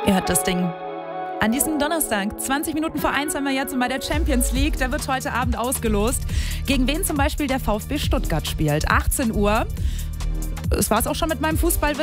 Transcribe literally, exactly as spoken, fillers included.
Ihr hört das Ding. An diesem Donnerstag, zwanzig Minuten vor eins, haben wir jetzt bei der Champions League. Da wird heute Abend ausgelost, gegen wen zum Beispiel der VfB Stuttgart spielt. achtzehn Uhr. Das war es auch schon mit meinem Fußballwissen.